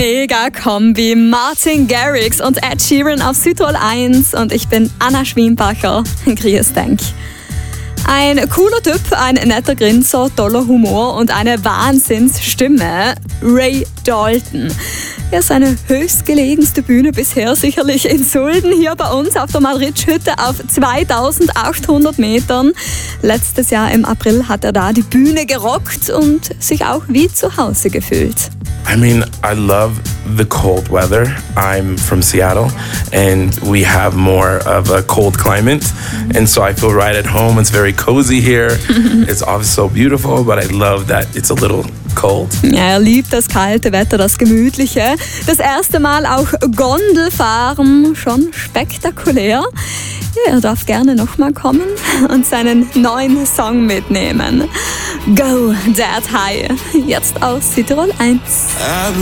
Mega-Kombi, Martin Garrix und Ed Sheeran auf Südtirol 1 und ich bin Anna Schwienbacher. Grüß denk. Ein cooler Typ, ein netter Grinser, toller Humor und eine Wahnsinnsstimme. Ray Dalton. Ja, seine höchstgelegenste Bühne bisher sicherlich in Sulden, hier bei uns auf der Madrid-Hütte auf 2800 Metern. Letztes Jahr im April hat er da die Bühne gerockt und sich auch wie zu Hause gefühlt. I mean, I love the cold weather. I'm from Seattle and we have more of a cold climate. And so I feel right at home. It's very cozy here. It's obviously so beautiful, but I love that it's a little cold. Ja, er liebt das kalte Wetter, das Gemütliche. Das erste Mal auch Gondelfahren, schon spektakulär. Ja, er darf gerne nochmal kommen und seinen neuen Song mitnehmen. Go, That High. Jetzt aus Südtirol 1.